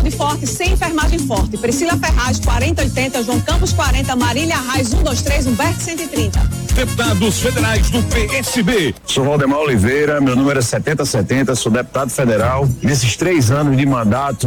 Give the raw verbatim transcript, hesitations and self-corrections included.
Saúde forte, sem enfermagem forte. Priscila Ferraz, quarenta oitenta, João Campos quarenta, Marília Arraes cento e vinte e três, Humberto cento e trinta. Deputados federais do P S B. Sou Valdemar Oliveira, meu número é setenta setenta, sou deputado federal. Nesses três anos de mandato,